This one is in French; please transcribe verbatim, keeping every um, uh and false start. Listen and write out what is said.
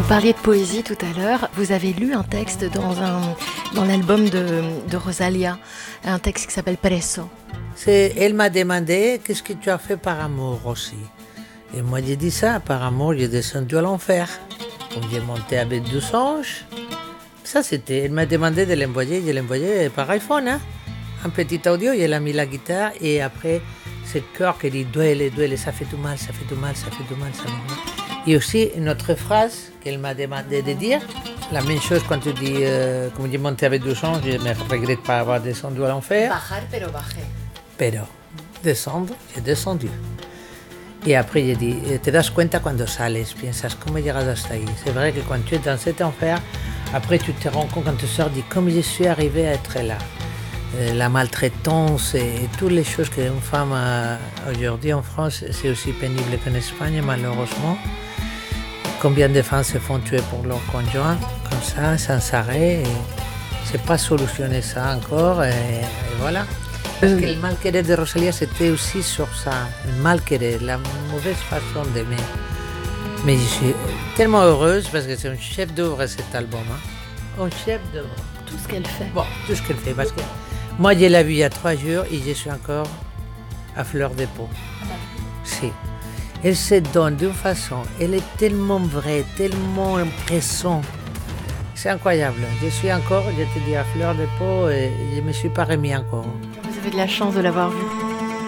parliez de poésie tout à l'heure. Vous avez lu un texte dans, un, dans l'album de, de Rosalia, un texte qui s'appelle Preso. C'est, elle m'a demandé qu'est-ce que tu as fait par amour aussi. Et moi j'ai dit ça, par amour j'ai descendu à l'enfer. Comme j'ai monté avec deux anges. Ça c'était, elle m'a demandé de l'envoyer, je l'ai envoyé par iPhone. Hein? Un petit audio, elle a mis la guitare et après c'est le cœur qui dit duele, duele, ça fait tout mal, ça fait tout mal, ça fait tout mal, ça fait tout mal. Et aussi une autre phrase qu'elle m'a demandé de dire, la même chose quand tu dis, euh, comme j'ai monté avec deux anges, je ne me regrette pas avoir descendu à l'enfer. Bajar, pero bajé. Pero, descendre, j'ai descendu. Et après, j'ai dit, te das cuenta cuando sales, piensas, ¿cómo he llegado hasta ahí? C'est vrai que quand tu es dans cet enfer, après tu te rends compte quand tu sors, dis, comment je suis arrivé à être là. Euh, la maltraitance et, et toutes les choses qu'une femme a aujourd'hui en France, c'est aussi pénible qu'en Espagne, malheureusement. Combien de femmes se font tuer pour leur conjoint, comme ça, sans arrêt. C'est pas solutionné ça encore, et, et voilà. Parce que le mal-querer de Rosalia, c'était aussi sur ça, le mal-querer, la mauvaise façon d'aimer. Mais je suis tellement heureuse parce que c'est un chef d'œuvre cet album. Hein. Un chef d'œuvre. Tout ce qu'elle fait. Bon, tout ce qu'elle fait. Parce que moi, je l'ai vue il y a trois jours et je suis encore à fleur de peau. Si. Elle se donne d'une façon, elle est tellement vraie, tellement impressionnante. C'est incroyable. Je suis encore, je te dis, à fleur de peau et je ne me suis pas remis encore. Vous avez de la chance de l'avoir vue.